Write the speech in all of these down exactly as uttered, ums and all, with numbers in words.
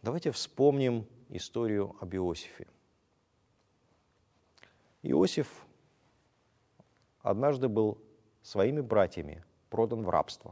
Давайте вспомним историю об Иосифе. Иосиф однажды был своими братьями продан в рабство.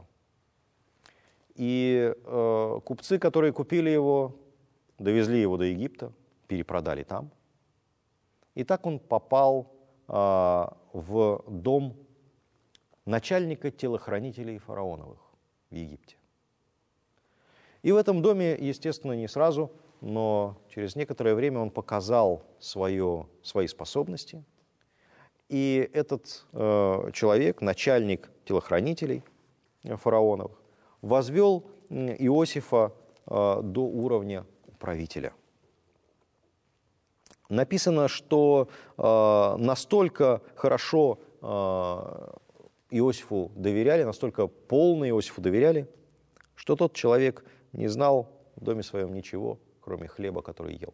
И э, купцы, которые купили его, довезли его до Египта, перепродали там. И так он попал э, в дом начальника телохранителей фараоновых в Египте. И в этом доме, естественно, не сразу, но через некоторое время он показал свое, свои способности. И этот э, человек, начальник телохранителей фараоновых, возвел Иосифа э, до уровня правителя. Написано, что э, настолько хорошо э, Иосифу доверяли, настолько полно Иосифу доверяли, что тот человек не знал в доме своем ничего, кроме хлеба, который ел.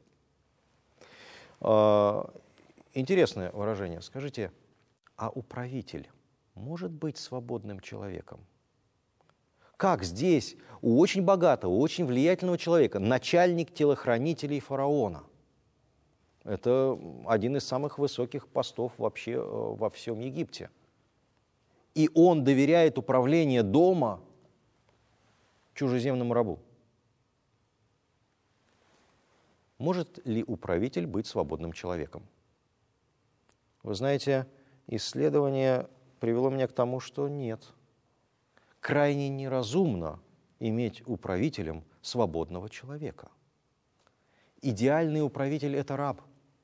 Э, интересное выражение. Скажите, а управитель может быть свободным человеком? Как здесь у очень богатого, у очень влиятельного человека, начальник телохранителей фараона? Это один из самых высоких постов вообще во всем Египте. И он доверяет управление дома чужеземному рабу. Может ли управитель быть свободным человеком? Вы знаете, исследование привело меня к тому, что нет. Крайне неразумно иметь управителем свободного человека. Идеальный управитель – это раб.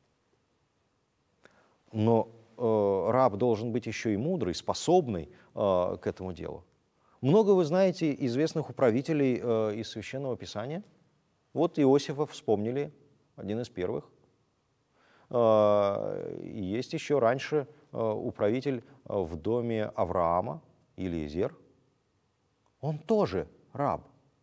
Но э, раб должен быть еще и мудрый, способный э, к этому делу. Много вы знаете известных управителей э, из Священного Писания. Вот Иосифа вспомнили, один из первых. Э, есть еще раньше э, управитель в доме Авраама, Елиезер. Он тоже раб.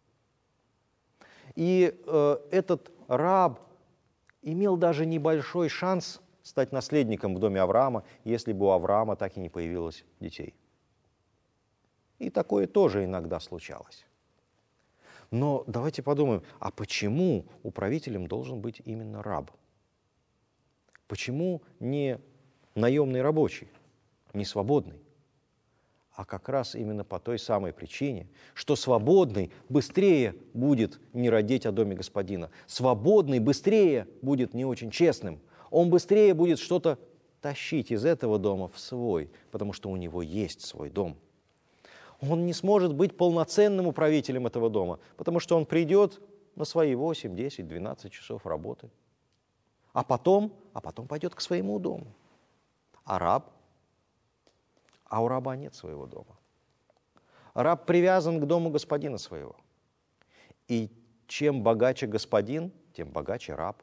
И э, этот раб имел даже небольшой шанс стать наследником в доме Авраама, если бы у Авраама так и не появилось детей. И такое тоже иногда случалось. Но давайте подумаем, а почему управителем должен быть именно раб? Почему не наемный рабочий, не свободный? А как раз именно по той самой причине, что свободный быстрее будет не родить о доме господина. Свободный быстрее будет не очень честным. Он быстрее будет что-то тащить из этого дома в свой, потому что у него есть свой дом. Он не сможет быть полноценным управителем этого дома, потому что он придет на свои восемь, десять, двенадцать часов работы, а потом, а потом пойдет к своему дому. А раб? А у раба нет своего дома. Раб привязан к дому господина своего. И чем богаче господин, тем богаче раб.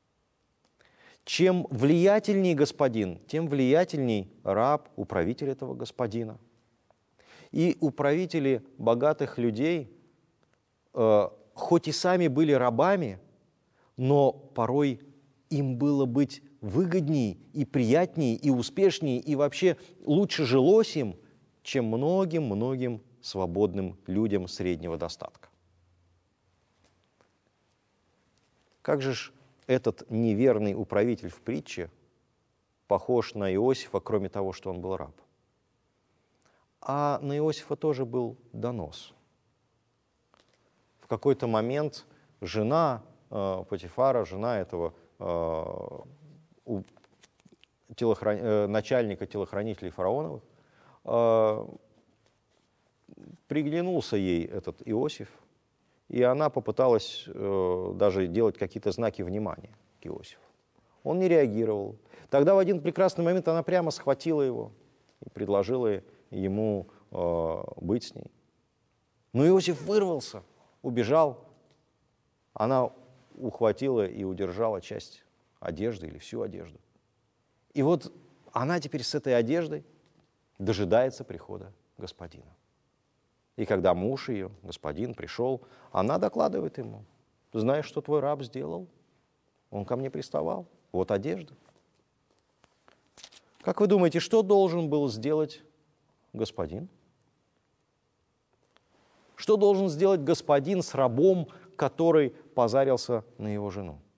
Чем влиятельней господин, тем влиятельней раб, управитель этого господина. И управители богатых людей, э, хоть и сами были рабами, но порой им было быть выгоднее и приятнее и успешнее, и вообще лучше жилось им, чем многим-многим свободным людям среднего достатка. Как же ж этот неверный управитель в притче похож на Иосифа, кроме того, что он был раб? А на Иосифа тоже был донос. В какой-то момент жена э, Потифара, жена этого э, у телохран... э, начальника телохранителей фараоновых, э, приглянулся ей этот Иосиф, и она попыталась э, даже делать какие-то знаки внимания к Иосифу. Он не реагировал. Тогда в один прекрасный момент она прямо схватила его и предложила ему э, быть с ней. Но Иосиф вырвался, убежал. Она ухватила и удержала часть одежды или всю одежду. И вот она теперь с этой одеждой дожидается прихода господина. И когда муж ее, господин, пришел, она докладывает ему: «Ты знаешь, что твой раб сделал? Он ко мне приставал. Вот одежда». Как вы думаете, что должен был сделать господин? Что должен сделать господин с рабом, который позарился на его жену.